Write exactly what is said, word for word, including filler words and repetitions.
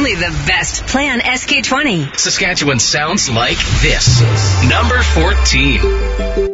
only the best. Plan S K twenty. Saskatchewan sounds like this. Number fourteen.